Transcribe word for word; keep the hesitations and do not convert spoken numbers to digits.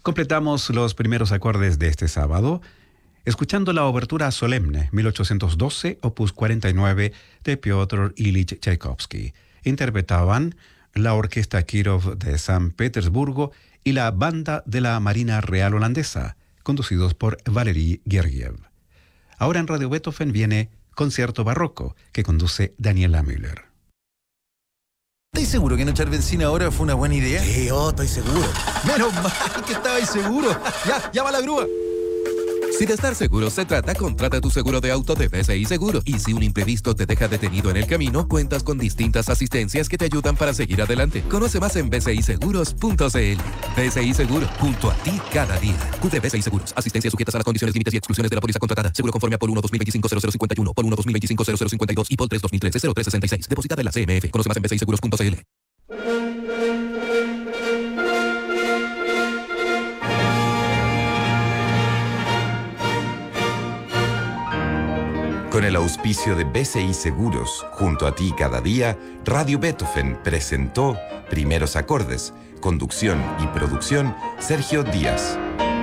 Completamos los primeros acordes de este sábado, escuchando la obertura solemne mil ochocientos doce, opus cuarenta y nueve de Piotr Ilich Tchaikovsky. Interpretaban la Orquesta Kirov de San Petersburgo y la Banda de la Marina Real Holandesa, conducidos por Valery Gergiev. Ahora en Radio Beethoven viene Concierto Barroco, que conduce Daniela Müller. ¿Estás seguro que no echar benzina ahora fue una buena idea? Sí, oh, estoy seguro. Menos mal que estabais seguro. Ya, llama a la grúa. Si de estar seguro se trata, contrata tu seguro de auto de B C I Seguros. Y si un imprevisto te deja detenido en el camino, cuentas con distintas asistencias que te ayudan para seguir adelante. Conoce más en b c i seguros punto c l. B C I Seguro, junto a ti cada día. Q T B C I Seguros. Asistencia sujetas a las condiciones, límites y exclusiones de la póliza contratada. Seguro conforme a Pol uno dos mil veinticinco cero cero cincuenta y uno, Pol uno dos mil veinticinco cero cero cincuenta y dos y Pol tres dos mil trece cero tres sesenta y seis. Depositada en la C M F. Conoce más en b c i seguros punto c l. Con el auspicio de B C I Seguros, junto a ti cada día, Radio Beethoven presentó Primeros Acordes, conducción y producción, Sergio Díaz.